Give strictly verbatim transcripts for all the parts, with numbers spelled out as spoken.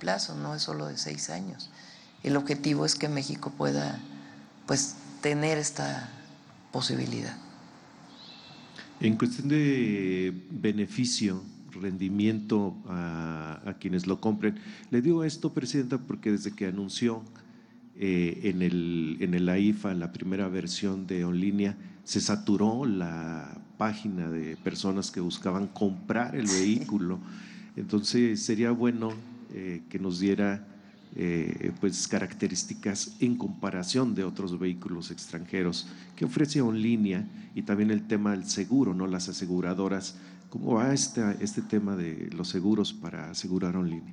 plazo, no es solo de seis años. El objetivo es que México pueda, pues, tener esta posibilidad. En cuestión de beneficio, rendimiento a, a quienes lo compren, le digo esto, Presidenta, porque desde que anunció eh, en el en el AIFA la primera versión de Onlínea, se saturó la página de personas que buscaban comprar el vehículo. Entonces sería bueno eh, que nos diera eh, pues características en comparación de otros vehículos extranjeros que ofrece Onlínea, y también el tema del seguro, ¿no? Las aseguradoras, ¿cómo va este, este tema de los seguros para asegurar Onlínea?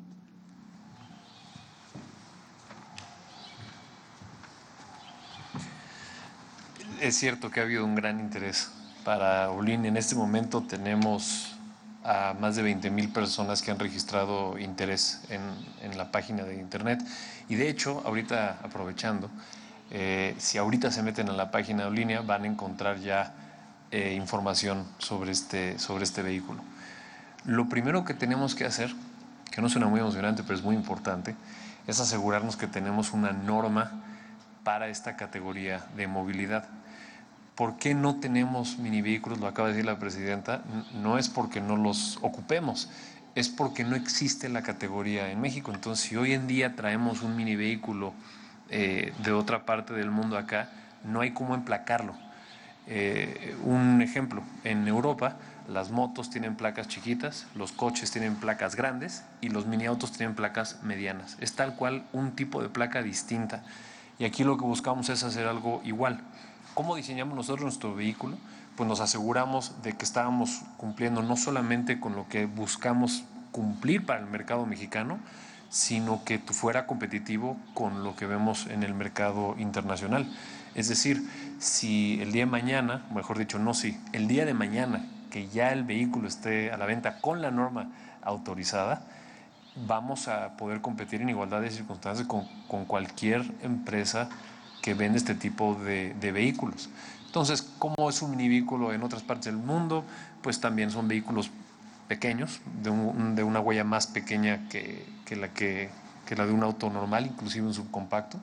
Es cierto que ha habido un gran interés para Onlínea. En este momento tenemos a más de veinte mil personas que han registrado interés en, en la página de internet. Y de hecho, ahorita aprovechando, eh, si ahorita se meten a la página de Onlínea van a encontrar ya eh, información sobre este, sobre este vehículo. Lo primero que tenemos que hacer, que no suena muy emocionante, pero es muy importante, es asegurarnos que tenemos una norma para esta categoría de movilidad. ¿Por qué no tenemos mini vehículos? Lo acaba de decir la presidenta. No es porque no los ocupemos, es porque no existe la categoría en México. Entonces, si hoy en día traemos un mini vehículo eh, de otra parte del mundo acá, no hay cómo emplacarlo. Eh, un ejemplo, en Europa las motos tienen placas chiquitas, los coches tienen placas grandes y los mini autos tienen placas medianas. Es tal cual un tipo de placa distinta. Y aquí lo que buscamos es hacer algo igual. ¿Cómo diseñamos nosotros nuestro vehículo? Pues nos aseguramos de que estábamos cumpliendo no solamente con lo que buscamos cumplir para el mercado mexicano, sino que fuera competitivo con lo que vemos en el mercado internacional. Es decir, si el día de mañana, mejor dicho, no si, el día de mañana que ya el vehículo esté a la venta con la norma autorizada, vamos a poder competir en igualdad de circunstancias con, con cualquier empresa que vende este tipo de, de vehículos. Entonces, ¿cómo es un mini vehículo en otras partes del mundo? Pues también son vehículos pequeños, de, un, de una huella más pequeña que, que, la que, que la de un auto normal, inclusive un subcompacto.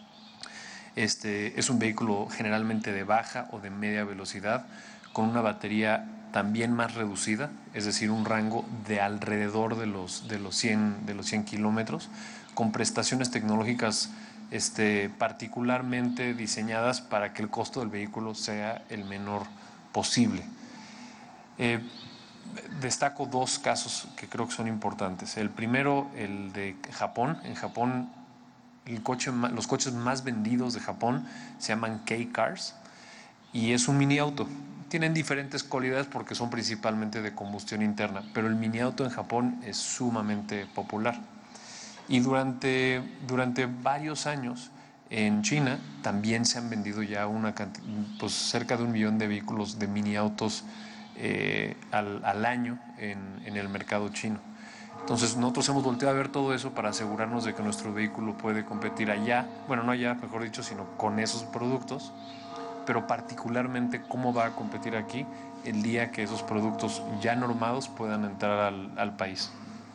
Este es un vehículo generalmente de baja o de media velocidad, con una batería también más reducida, es decir, un rango de alrededor de los, de los cien, de los cien kilómetros, con prestaciones tecnológicas este, particularmente diseñadas para que el costo del vehículo sea el menor posible. Eh, destaco dos casos que creo que son importantes. El primero, el de Japón. En Japón, el coche, los coches más vendidos de Japón se llaman K-Cars y es un mini auto. Tienen diferentes cualidades porque son principalmente de combustión interna, pero el mini auto en Japón es sumamente popular. Y durante, durante varios años en China también se han vendido ya una cantidad, pues cerca de un millón de vehículos de mini autos eh, al, al año en, en el mercado chino. Entonces nosotros hemos volteado a ver todo eso para asegurarnos de que nuestro vehículo puede competir allá, bueno, no allá, mejor dicho, sino con esos productos, pero particularmente cómo va a competir aquí el día que esos productos ya normados puedan entrar al, al país.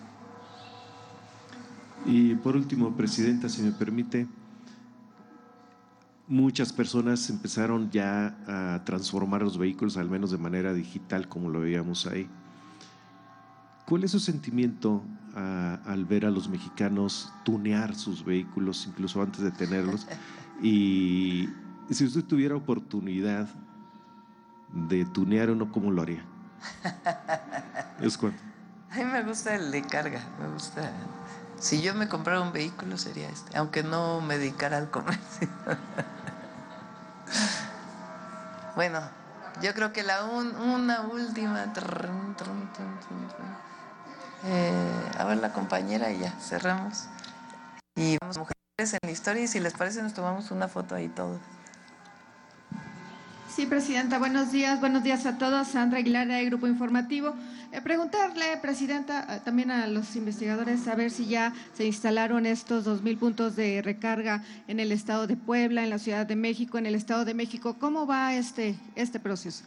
Y por último, Presidenta, si me permite, muchas personas empezaron ya a transformar los vehículos, al menos de manera digital, como lo veíamos ahí. ¿Cuál es su sentimiento a, al ver a los mexicanos tunear sus vehículos, incluso antes de tenerlos? Y si usted tuviera oportunidad de tunear uno, ¿cómo lo haría? ¿Es cuánto? A mí me gusta el de carga, me gusta. Si yo me comprara un vehículo sería este, aunque no me dedicara al comercio. Bueno, yo creo que la un, una última. Eh, a ver la compañera y ya cerramos. Y vamos mujeres en la historia y si les parece nos tomamos una foto ahí todos. Sí, Presidenta, buenos días, buenos días a todos. Sandra Aguilar, de Grupo Informativo. Eh, preguntarle, Presidenta, también a los investigadores, a ver si ya se instalaron estos dos mil puntos de recarga en el estado de Puebla, en la Ciudad de México, en el estado de México. ¿Cómo va este, este proceso?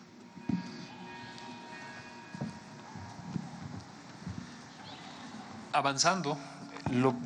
Avanzando, lo